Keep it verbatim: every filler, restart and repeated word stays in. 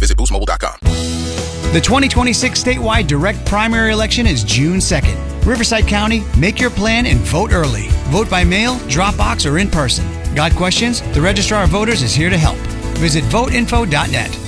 Visit boost mobile dot com. The twenty twenty-six statewide direct primary election is June second. Riverside County, make your plan and vote early. Vote by mail, drop box, or in person. Got questions? The Registrar of Voters is here to help. Visit vote info dot net.